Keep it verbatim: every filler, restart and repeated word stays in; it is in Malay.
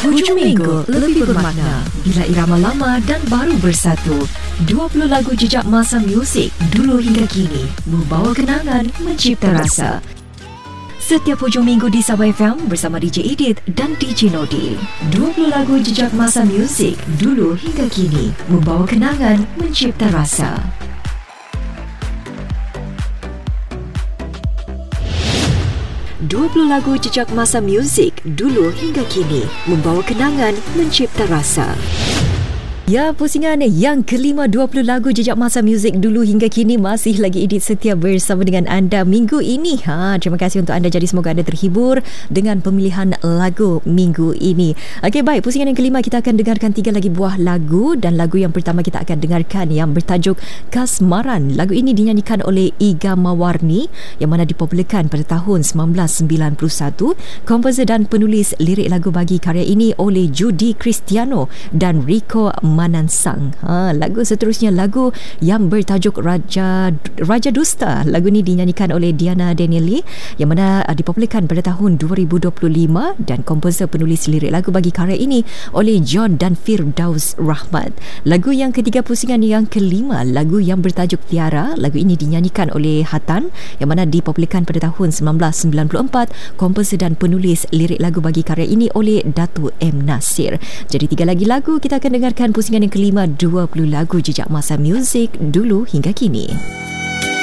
Hujung minggu lebih bermakna bila irama lama dan baru bersatu. dua puluh lagu jejak masa muzik dulu hingga kini membawa kenangan, mencipta rasa. Setiap hujung minggu di Sabah F M bersama D J Edith dan D J Nodi. dua puluh lagu jejak masa muzik dulu hingga kini membawa kenangan, mencipta rasa. dua puluh lagu jejak masa muzik dulu hingga kini membawa kenangan, mencipta rasa. Ya, pusingan yang kelima dua puluh lagu jejak masa muzik dulu hingga kini masih lagi Edith setia bersama dengan anda minggu ini. Ha, terima kasih untuk anda, jadi semoga anda terhibur dengan pemilihan lagu minggu ini. Okey, baik, pusingan yang kelima kita akan dengarkan tiga lagi buah lagu, dan lagu yang pertama kita akan dengarkan yang bertajuk Kasmaran. Lagu ini dinyanyikan oleh Iga Mawarni yang mana dipopularkan pada tahun sembilan belas sembilan puluh satu. Komposer dan penulis lirik lagu bagi karya ini oleh Judy Cristiano dan Rico Manansang. Ha, lagu seterusnya lagu yang bertajuk Raja Raja Dusta. Lagu ini dinyanyikan oleh Diana Danieli yang mana uh, dipopularkan pada tahun dua ribu dua puluh lima, dan komposer penulis lirik lagu bagi karya ini oleh John dan Firdaus Rahmat. Lagu yang ketiga pusingan yang kelima, lagu yang bertajuk Tiara. Lagu ini dinyanyikan oleh Hatan yang mana dipopularkan pada tahun sembilan belas sembilan puluh empat. Komposer dan penulis lirik lagu bagi karya ini oleh Datuk M. Nasir. Jadi tiga lagi lagu kita akan dengarkan pusingan yang kelima dua puluh lagu jejak masa muzik dulu hingga kini.